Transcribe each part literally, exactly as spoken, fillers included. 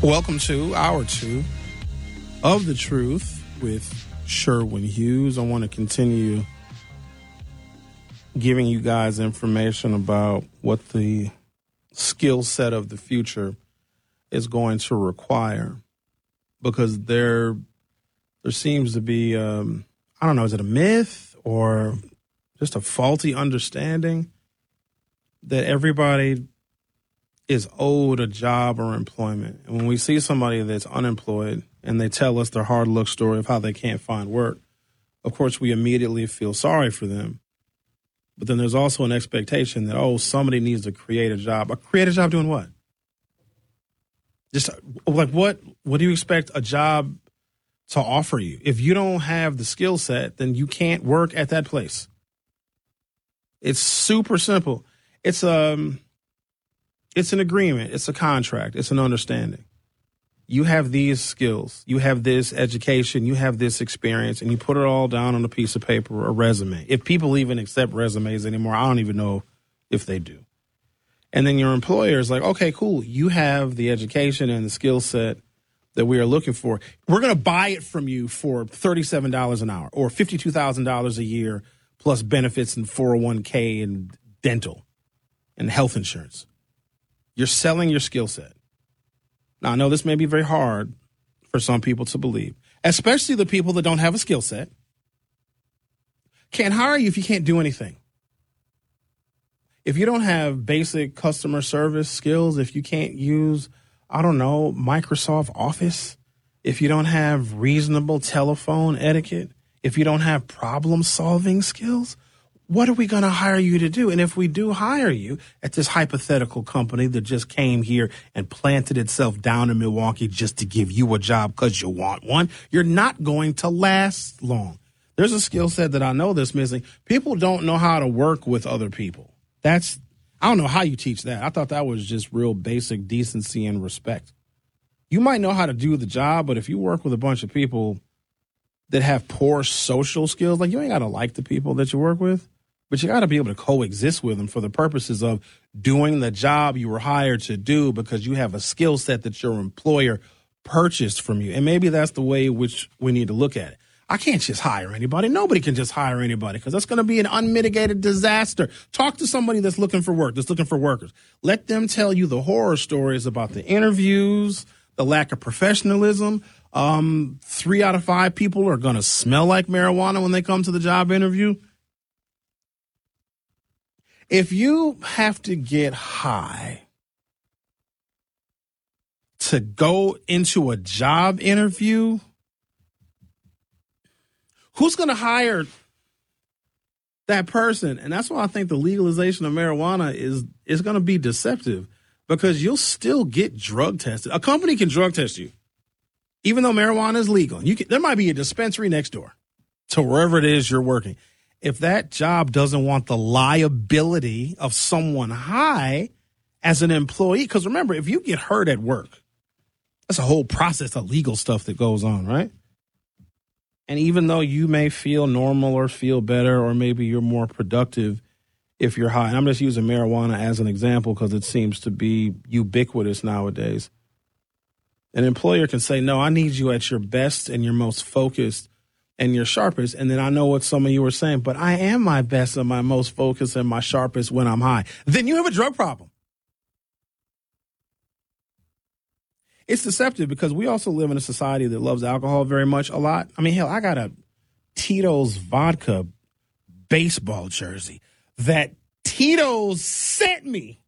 Welcome to Hour Two of The Truth with Sherwin Hughes. I want to continue giving you guys information about what the skill set of the future is going to require, because there there seems to be, um, I don't know, is it a myth or just a faulty understanding that everybody is owed a job or employment. And when we see somebody that's unemployed and they tell us their hard luck story of how they can't find work, of course, we immediately feel sorry for them. But then there's also an expectation that, oh, somebody needs to create a job. A create a job doing what? Just like what? What do you expect a job to offer you? If you don't have the skill set, then you can't work at that place. It's super simple. It's um. It's an agreement. It's a contract. It's an understanding. You have these skills. You have this education. You have this experience, and you put it all down on a piece of paper or a resume. If people even accept resumes anymore, I don't even know if they do. And then your employer is like, okay, cool. You have the education and the skill set that we are looking for. We're going to buy it from you for thirty-seven dollars an hour or fifty-two thousand dollars a year plus benefits and four oh one k and dental and health insurance. You're selling your skill set. Now, I know this may be very hard for some people to believe, especially the people that don't have a skill set. Can't hire you if you can't do anything. If you don't have basic customer service skills, if you can't use, I don't know, Microsoft Office, if you don't have reasonable telephone etiquette, if you don't have problem-solving skills, what are we going to hire you to do? And if we do hire you at this hypothetical company that just came here and planted itself down in Milwaukee just to give you a job because you want one, you're not going to last long. There's a skill set that I know that's missing. People don't know how to work with other people. That's, I don't know how you teach that. I thought that was just real basic decency and respect. You might know how to do the job, but if you work with a bunch of people that have poor social skills, like you ain't got to like the people that you work with. But you got to be able to coexist with them for the purposes of doing the job you were hired to do, because you have a skill set that your employer purchased from you. And maybe that's the way in which we need to look at it. I can't just hire anybody. Nobody can just hire anybody, because that's going to be an unmitigated disaster. Talk to somebody that's looking for work, that's looking for workers. Let them tell you the horror stories about the interviews, the lack of professionalism. Um, three out of five people are going to smell like marijuana when they come to the job interview. If you have to get high to go into a job interview, who's going to hire that person? And that's why I think the legalization of marijuana is, is going to be deceptive, because you'll still get drug tested. A company can drug test you, even though marijuana is legal. You can, there might be a dispensary next door to wherever it is you're working. If that job doesn't want the liability of someone high as an employee, because remember, if you get hurt at work, that's a whole process of legal stuff that goes on, right? And even though you may feel normal or feel better, or maybe you're more productive if you're high, and I'm just using marijuana as an example because it seems to be ubiquitous nowadays. An employer can say, no, I need you at your best and your most focused and your sharpest. And then I know what some of you were saying, but I am my best and my most focused and my sharpest when I'm high. Then you have a drug problem. It's deceptive, because we also live in a society that loves alcohol very much a lot. I mean, hell, I got a Tito's vodka baseball jersey that Tito's sent me.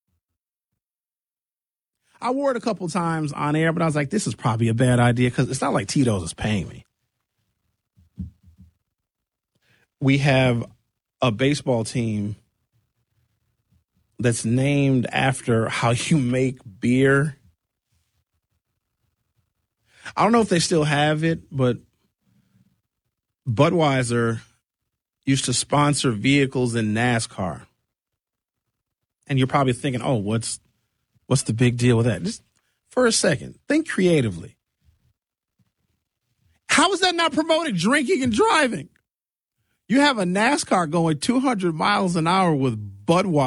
I wore it a couple times on air, but I was like, this is probably a bad idea, because it's not like Tito's is paying me. We have a baseball team that's named after how you make beer. I don't know if they still have it, but Budweiser used to sponsor vehicles in NASCAR. And you're probably thinking, oh, what's what's the big deal with that? Just for a second, think creatively. How is that not promoting drinking and driving? You have a NASCAR going two hundred miles an hour with Budweiser.